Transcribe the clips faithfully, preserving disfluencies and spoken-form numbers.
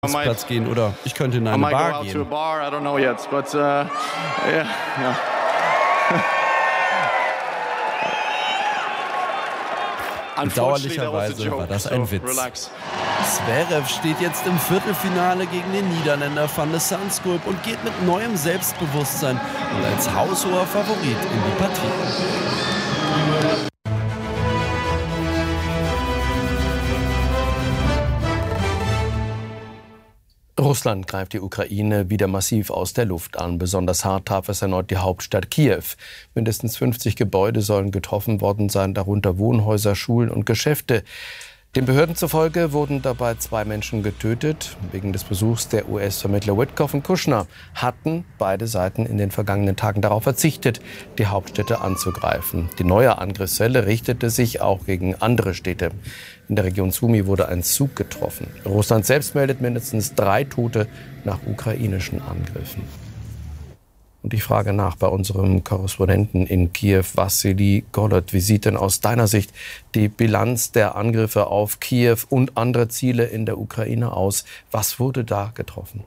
Platz gehen oder ich könnte in eine Bar gehen. Bedauerlicherweise war das ein Witz. Zverev steht jetzt im Viertelfinale gegen den Niederländer Van de Zandschulp und geht mit neuem Selbstbewusstsein und als haushoher Favorit in die Partie. Russland greift die Ukraine wieder massiv aus der Luft an. Besonders hart traf es erneut die Hauptstadt Kiew. Mindestens fünfzig Gebäude sollen getroffen worden sein, darunter Wohnhäuser, Schulen und Geschäfte. Den Behörden zufolge wurden dabei zwei Menschen getötet. Wegen des Besuchs der U S-Vermittler Witkoff und Kushner hatten beide Seiten in den vergangenen Tagen darauf verzichtet, die Hauptstädte anzugreifen. Die neue Angriffswelle richtete sich auch gegen andere Städte. In der Region Sumy wurde ein Zug getroffen. Russland selbst meldet mindestens drei Tote nach ukrainischen Angriffen. Und ich frage nach bei unserem Korrespondenten in Kiew, Wassili Golod. Wie sieht denn aus deiner Sicht die Bilanz der Angriffe auf Kiew und andere Ziele in der Ukraine aus? Was wurde da getroffen?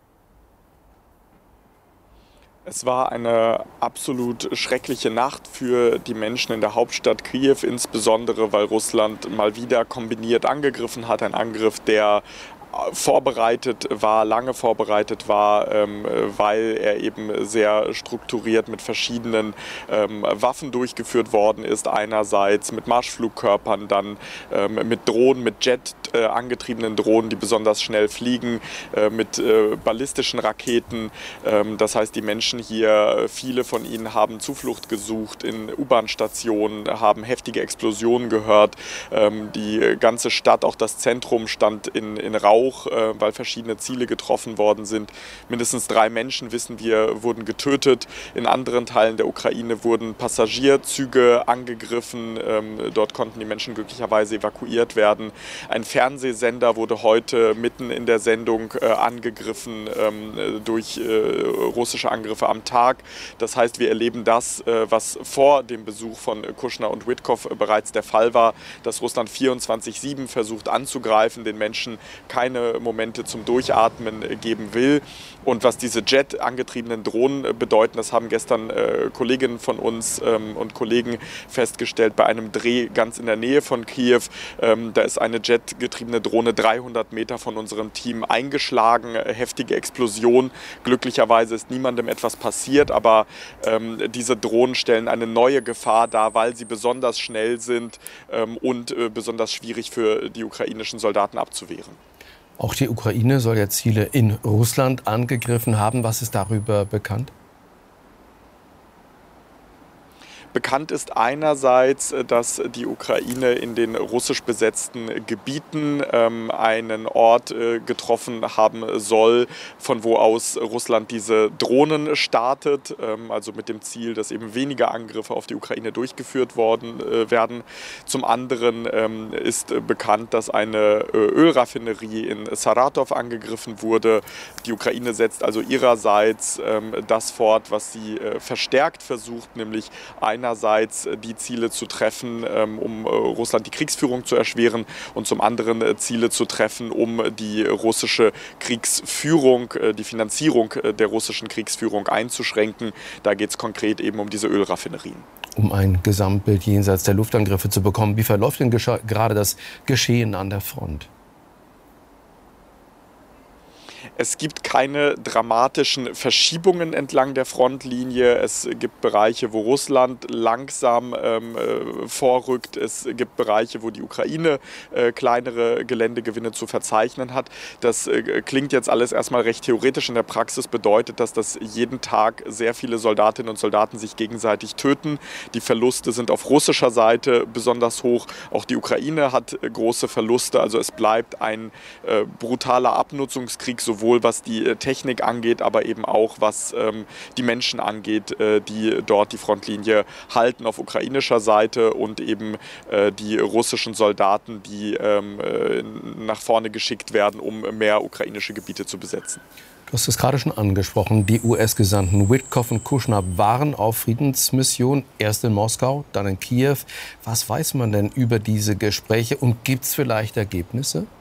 Es war eine absolut schreckliche Nacht für die Menschen in der Hauptstadt Kiew, insbesondere weil Russland mal wieder kombiniert angegriffen hat. Ein Angriff, der vorbereitet war, lange vorbereitet war, ähm, weil er eben sehr strukturiert mit verschiedenen ähm, Waffen durchgeführt worden ist. Einerseits mit Marschflugkörpern, dann ähm, mit Drohnen, mit Jet äh, angetriebenen Drohnen, die besonders schnell fliegen, äh, mit äh, ballistischen Raketen. Ähm, das heißt, die Menschen hier, viele von ihnen haben Zuflucht gesucht in U-Bahn-Stationen, haben heftige Explosionen gehört. Ähm, die ganze Stadt, auch das Zentrum, stand in, in Rauch, weil verschiedene Ziele getroffen worden sind. Mindestens drei Menschen, wissen wir, wurden getötet. In anderen Teilen der Ukraine wurden Passagierzüge angegriffen. Dort konnten die Menschen glücklicherweise evakuiert werden. Ein Fernsehsender wurde heute mitten in der Sendung angegriffen durch russische Angriffe am Tag. Das heißt, wir erleben das, was vor dem Besuch von Kushner und Witkoff bereits der Fall war, dass Russland vierundzwanzig sieben versucht anzugreifen, den Menschen keine Momente zum Durchatmen geben will. Und was diese Jet angetriebenen Drohnen bedeuten, das haben gestern äh, Kolleginnen von uns ähm, und Kollegen festgestellt bei einem Dreh ganz in der Nähe von Kiew. Ähm, da ist eine jetgetriebene Drohne dreihundert Meter von unserem Team eingeschlagen, äh, heftige Explosion. Glücklicherweise ist niemandem etwas passiert, aber ähm, diese Drohnen stellen eine neue Gefahr dar, weil sie besonders schnell sind ähm, und äh, besonders schwierig für die ukrainischen Soldaten abzuwehren. Auch die Ukraine soll ja Ziele in Russland angegriffen haben. Was ist darüber bekannt? Bekannt ist einerseits, dass die Ukraine in den russisch besetzten Gebieten ähm, einen Ort äh, getroffen haben soll, von wo aus Russland diese Drohnen startet, ähm, also mit dem Ziel, dass eben weniger Angriffe auf die Ukraine durchgeführt worden äh, werden. Zum anderen ähm, ist äh, bekannt, dass eine äh, Ölraffinerie in Saratow angegriffen wurde. Die Ukraine setzt also ihrerseits ähm, das fort, was sie äh, verstärkt versucht, nämlich einer einerseits die Ziele zu treffen, um Russland die Kriegsführung zu erschweren und zum anderen Ziele zu treffen, um die russische Kriegsführung, die Finanzierung der russischen Kriegsführung einzuschränken. Da geht es konkret eben um diese Ölraffinerien. Um ein Gesamtbild jenseits der Luftangriffe zu bekommen, wie verläuft denn gerade das Geschehen an der Front? Es gibt keine dramatischen Verschiebungen entlang der Frontlinie. Es gibt Bereiche, wo Russland langsam ähm, äh, vorrückt. Es gibt Bereiche, wo die Ukraine äh, kleinere Geländegewinne zu verzeichnen hat. Das äh, klingt jetzt alles erstmal recht theoretisch. In der Praxis bedeutet das, dass jeden Tag sehr viele Soldatinnen und Soldaten sich gegenseitig töten. Die Verluste sind auf russischer Seite besonders hoch. Auch die Ukraine hat äh, große Verluste. Also es bleibt ein äh, brutaler Abnutzungskrieg, sowohl was die Technik angeht, aber eben auch was ähm, die Menschen angeht, äh, die dort die Frontlinie halten auf ukrainischer Seite und eben äh, die russischen Soldaten, die ähm, äh, nach vorne geschickt werden, um mehr ukrainische Gebiete zu besetzen. Du hast es gerade schon angesprochen, die U S-Gesandten Witkoff und Kushner waren auf Friedensmission, erst in Moskau, dann in Kiew. Was weiß man denn über diese Gespräche und gibt es vielleicht Ergebnisse?